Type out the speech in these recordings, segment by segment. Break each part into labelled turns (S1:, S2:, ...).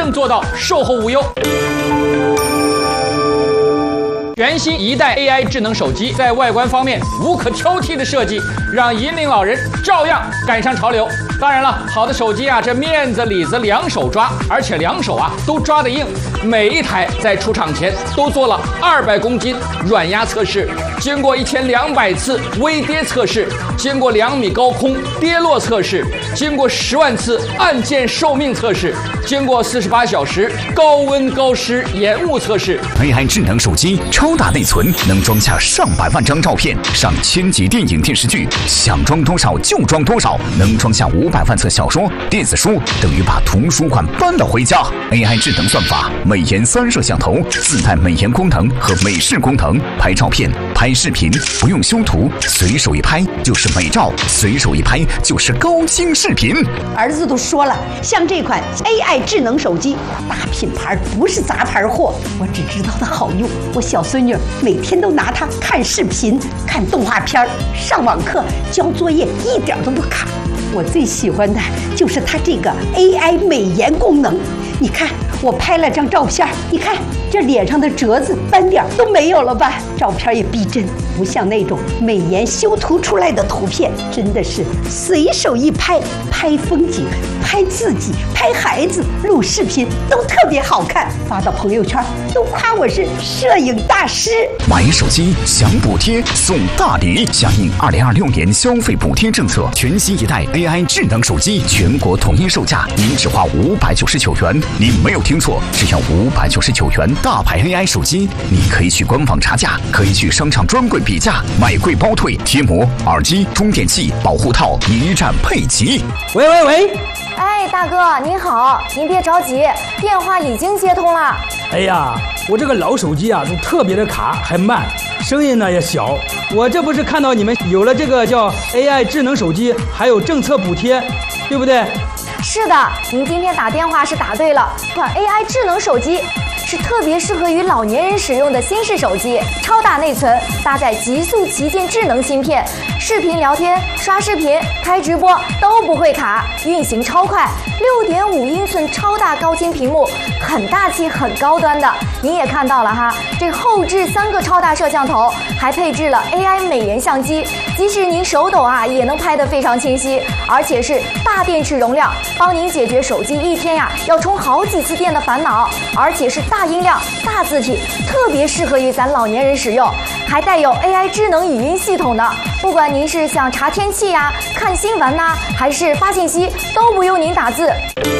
S1: 能做到售后无忧。全新一代 AI 智能手机在外观方面无可挑剔的设计，让银龄老人照样赶上潮流。当然了，好的手机啊，这面子里子两手抓，而且两手啊都抓得硬。每一台在出厂前都做了200公斤软压测试，经过1200次微跌测试，经过2米高空跌落测试，经过10万次按键寿命测试，经过48小时高温高湿延误测试。
S2: AI 智能手机超大内存，能装下上百万张照片，上1000集电影电视剧，想装多少就装多少，能装下500万册小说、电子书，等于把图书馆搬了回家。AI 智能算法，美颜3摄像头，自带美颜功能和美视功能，拍照片、拍视频不用修图，随手一拍就是美照，随手一拍就是高清视频。
S3: 儿子都说了，像这款 AI 智能手机，大品牌不是杂牌货，我只知道它好用。我小孙女每天都拿它看视频、看动画片、上网课、交作业，一点都不卡。我最喜欢的就是它这个 AI 美颜功能。你看，我拍了张照片，你看这脸上的褶子、斑点都没有了吧？照片也逼真，不像那种美颜修图出来的图片，真的是随手一拍，拍风景、拍自己、拍孩子、录视频都特别好看，发到朋友圈都夸我是摄影大师。
S2: 买手机享补贴送大礼，响应2026年消费补贴政策，全新一代 AI 智能手机全国统一售价，您只花599元。您没有听错，只要599元，大牌 AI 手机，你可以去官网查价，可以去商场专柜比价，买贵包退，贴膜、耳机、充电器、保护套一站配齐。
S4: 喂，
S5: 哎，大哥您好，您别着急，电话已经接通了。
S4: 哎呀，我这个老手机啊，都特别的卡，还慢，声音呢也小。我这不是看到你们有了这个叫 AI 智能手机，还有政策补贴，对不对？
S5: 是的，您今天打电话是打对了，这款 AI 智能手机是特别适合于老年人使用的新式手机，超大内存，搭载极速旗舰智能芯片，视频聊天、刷视频、开直播都不会卡，运行超快，6.5英寸超大高清屏幕，很大气、很高端的。您也看到了哈，这后置3个超大摄像头，还配置了 AI 美颜相机，即使您手抖啊，也能拍得非常清晰，而且是大电池容量，帮您解决手机一天呀要充好几次电的烦恼，而且是大音量、大字体，特别适合于咱老年人使用，还带有 AI 智能语音系统呢。不管您是想查天气呀、看新闻呐，还是发信息，都不用您打字，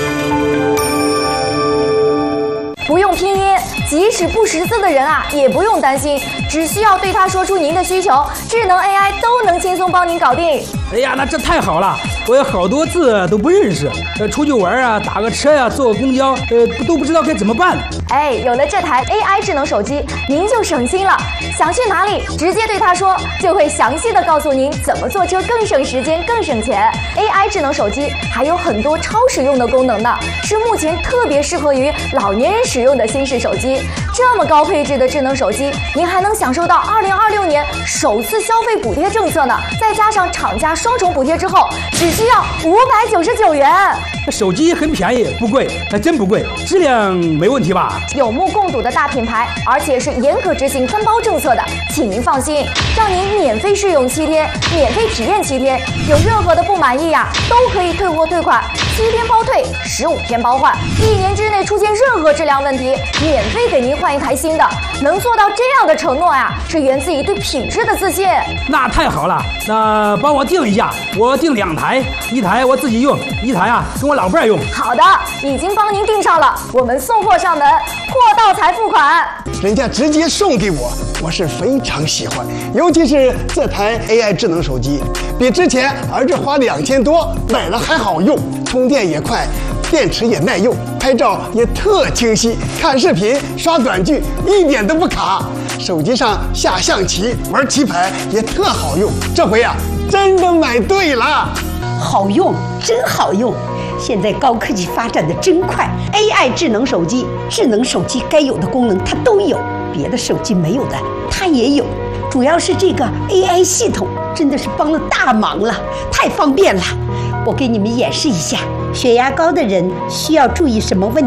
S5: 不用拼音，即使不识字的人啊，也不用担心，只需要对它说出您的需求，智能 AI 都能轻松帮您搞定。
S4: 哎呀，那这太好了！我有好多字都不认识，出去玩啊，打个车呀，坐个公交，都不知道该怎么办。
S5: 哎，有了这台 AI 智能手机，您就省心了。想去哪里，直接对它说，就会详细的告诉您怎么坐车更省时间、更省钱。AI 智能手机还有很多超实用的功能呢，是目前特别适合于老年人使用的新式手机。这么高配置的智能手机，您还能享受到2026年首次消费补贴政策呢，再加上厂家双重补贴之后，只需要599元。
S4: 手机很便宜，不贵，还真不贵，质量没问题吧？
S5: 有目共睹的大品牌，而且是严格执行3包政策的，请您放心，让您免费试用7天，免费体验7天，有任何的不满意呀，都可以退货退款，7天包退，15天包换，1年之内出现任何质量问题，免费给您换一台新的。能做到这样的承诺呀，是源自于对品质的自信。
S4: 那太好了，那帮我订一下，我订2台，一台我自己用，一台啊跟我老伴用。
S5: 好的，已经帮您订上了，我们送货上门，货到才付款。
S6: 人家直接送给我，我是非常喜欢，尤其是这台 AI 智能手机，比之前儿子花2000多买了还好用，充电也快，电池也耐用，拍照也特清晰，看视频、刷短剧一点都不卡。手机上下象棋、玩棋牌也特好用。这回啊，真的买对了，
S3: 好用，真好用。现在高科技发展的真快 ，AI 智能手机该有的功能它都有，别的手机没有的它也有。主要是这个 AI 系统真的是帮了大忙了，太方便了。我给你们演示一下，血压高的人需要注意什么问题。